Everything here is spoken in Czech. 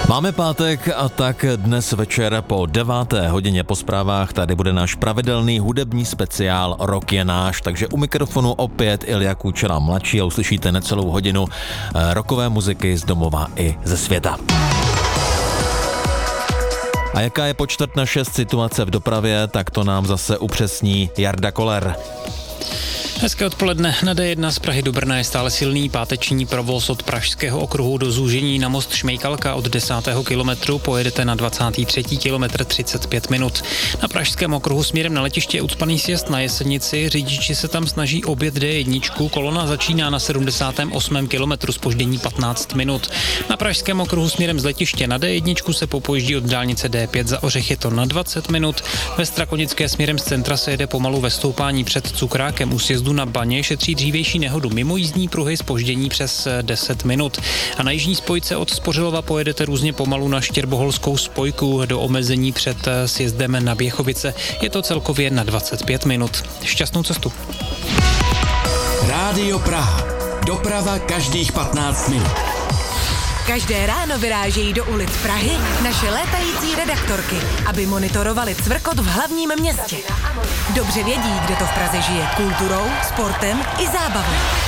Máme pátek a tak dnes večer po 9. hodině po zprávách tady bude náš pravidelný hudební speciál Rok je náš, takže u mikrofonu opět Ilja Kučera mladší a uslyšíte necelou hodinu rockové muziky z domova i ze světa. A jaká je po 5:45 situace v dopravě, tak to nám zase upřesní Jarda Koller. Hezké odpoledne. Na D1 z Prahy do Brna je stále silný páteční provoz od Pražského okruhu do zúžení na most Šmejkalka od 10. kilometru. Pojedete na 23. kilometr 35 minut. Na Pražském okruhu směrem na letiště je ucpaný sjezd na Jesenici. Řidiči se tam snaží objet D1. Kolona začíná na 78. kilometru, zpoždění 15 minut. Na Pražském okruhu směrem z letiště na D1 se popojíždí od dálnice D5 za Ořech, je to na 20 minut. Ve Strakonické směrem z centra se jede pomalu ve stoupání před Cukrákem u sjezdu na Baně, šetří dřívější nehodu mimo jízdní pruhy, zpoždění přes 10 minut. A na jižní spojce od Spořilova pojedete různě pomalu na Štěrboholskou spojku do omezení před sjezdem na Běchovice. Je to celkově na 25 minut. Šťastnou cestu. Rádio Praha. Doprava každých 15 minut. Každé ráno vyrážejí do ulic Prahy naše létající redaktorky, aby monitorovali cvrkot v hlavním městě. Dobře vědí, kde to v Praze žije kulturou, sportem i zábavou.